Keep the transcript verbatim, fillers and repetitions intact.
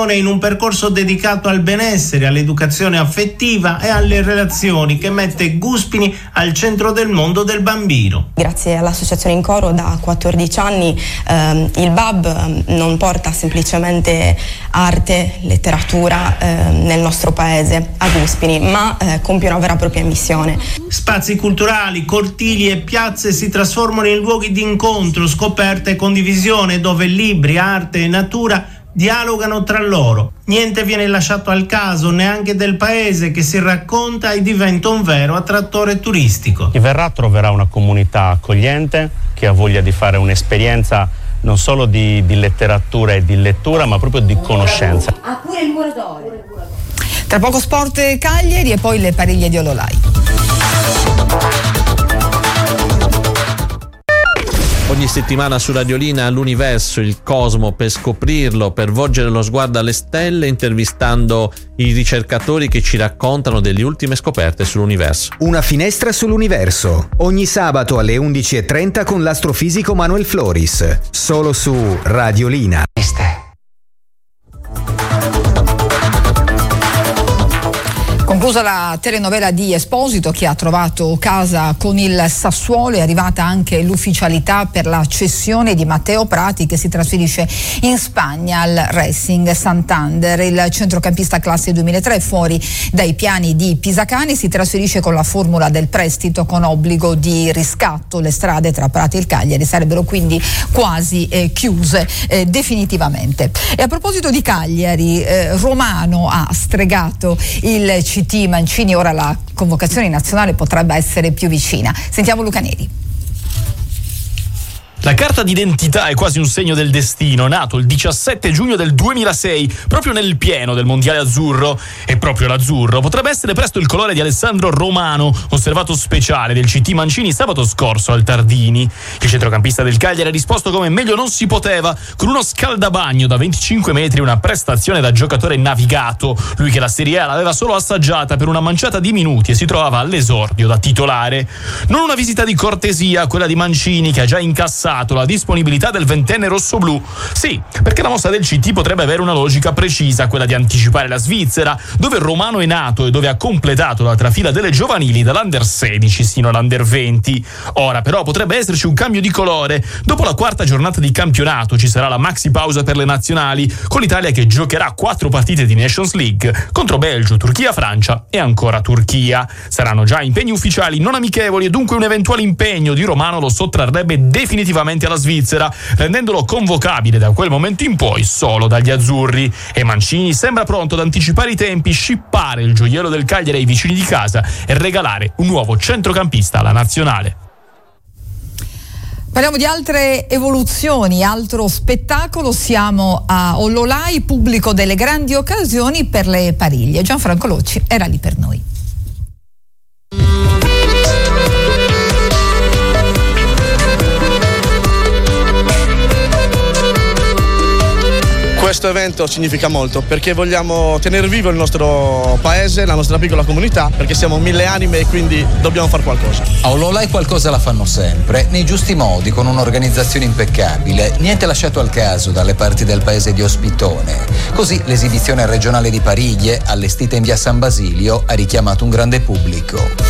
formazione in un percorso dedicato al benessere, all'educazione affettiva e alle relazioni, che mette Guspini al centro del mondo del bambino. Grazie all'Associazione In Coro da quattordici anni ehm, il B A B non porta semplicemente arte, letteratura ehm, nel nostro paese, a Guspini, ma eh, compie una vera e propria missione. Spazi culturali, cortili e piazze si trasformano in luoghi di incontro, scoperta e condivisione, dove libri, arte e natura dialogano tra loro. Niente viene lasciato al caso, neanche del paese, che si racconta e diventa un vero attrattore turistico. Chi verrà troverà una comunità accogliente che ha voglia di fare un'esperienza non solo di, di letteratura e di lettura, ma proprio di conoscenza. Ah, pure il muratore. Tra poco Sport Cagliari e poi le pariglie di Ololai. Ogni settimana su Radiolina l'universo, il cosmo, per scoprirlo, per volgere lo sguardo alle stelle, intervistando i ricercatori che ci raccontano delle ultime scoperte sull'universo. Una finestra sull'universo, ogni sabato alle undici e trenta con l'astrofisico Manuel Floris, solo su Radiolina. Conclusa la telenovela di Esposito, che ha trovato casa con il Sassuolo, è arrivata anche l'ufficialità per la cessione di Matteo Prati, che si trasferisce in Spagna al Racing Santander. Il centrocampista classe duemilatré, fuori dai piani di Pisacani, si trasferisce con la formula del prestito con obbligo di riscatto. Le strade tra Prati e il Cagliari sarebbero quindi quasi eh, chiuse eh, definitivamente. E a proposito di Cagliari, eh, Romano ha stregato il C T Mancini, ora la convocazione nazionale potrebbe essere più vicina. Sentiamo Luca Neri. La carta d'identità è quasi un segno del destino, nato il diciassette giugno del duemilasei, proprio nel pieno del mondiale azzurro. E proprio l'azzurro potrebbe essere presto il colore di Alessandro Romano, osservato speciale del C T Mancini sabato scorso al Tardini. Il centrocampista del Cagliari ha risposto come meglio non si poteva, con uno scaldabagno da venticinque metri, una prestazione da giocatore navigato. Lui che la Serie A l'aveva solo assaggiata per una manciata di minuti e si trovava all'esordio da titolare. Non una visita di cortesia, quella di Mancini, che ha già incassato la disponibilità del ventenne rossoblù. Sì, perché la mossa del C T potrebbe avere una logica precisa, quella di anticipare la Svizzera, dove Romano è nato e dove ha completato la trafila delle giovanili dall'Under sedici sino all'Under venti. Ora però potrebbe esserci un cambio di colore. Dopo la quarta giornata di campionato ci sarà la maxi pausa per le nazionali, con l'Italia che giocherà quattro partite di Nations League contro Belgio, Turchia, Francia e ancora Turchia. Saranno già impegni ufficiali non amichevoli e dunque un eventuale impegno di Romano lo sottrarrebbe definitivamente alla Svizzera, rendendolo convocabile da quel momento in poi solo dagli azzurri. E Mancini sembra pronto ad anticipare i tempi, scippare il gioiello del Cagliari ai vicini di casa e regalare un nuovo centrocampista alla nazionale. Parliamo di altre evoluzioni, altro spettacolo. Siamo a Ololai, pubblico delle grandi occasioni per le pariglie. Gianfranco Locci era lì per noi. Questo evento significa molto perché vogliamo tenere vivo il nostro paese, la nostra piccola comunità, perché siamo mille anime e quindi dobbiamo fare qualcosa. A Ololai qualcosa la fanno sempre, nei giusti modi, con un'organizzazione impeccabile, niente lasciato al caso dalle parti del paese di Ospitone. Così l'esibizione regionale di Pariglie, allestita in via San Basilio, ha richiamato un grande pubblico.